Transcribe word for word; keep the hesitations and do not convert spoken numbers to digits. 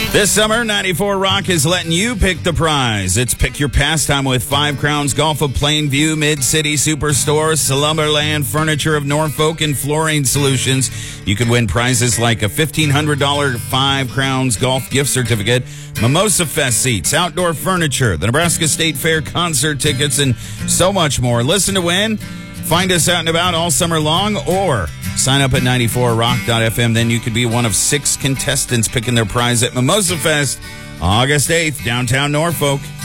This summer, ninety-four Rock is letting you pick the prize. It's Pick Your Pastime with Five Crowns Golf of Plainview, Mid-City Superstore, Slumberland Furniture of Norfolk, and Flooring Solutions. You could win prizes like a fifteen hundred dollars Five Crowns Golf gift certificate, Mimosa Fest seats, outdoor furniture, the Nebraska State Fair concert tickets, and so much more. Listen to win. Find us out and about all summer long, or sign up at ninety-four rock dot f m. Then you could be one of six contestants picking their prize at Mimosa Fest, August eighth, downtown Norfolk.